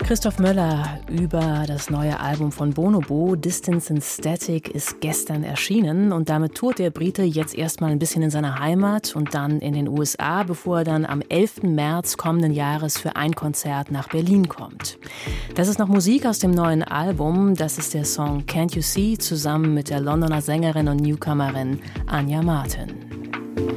Christoph Möller über das neue Album von Bonobo, Distance and Static, ist gestern erschienen und damit tourt der Brite jetzt erstmal ein bisschen in seiner Heimat und dann in den USA, bevor er dann am 11. März kommenden Jahres für ein Konzert nach Berlin kommt. Das ist noch Musik aus dem neuen Album, das ist der Song Can't You See zusammen mit der Londoner Sängerin und Newcomerin Anya Martin.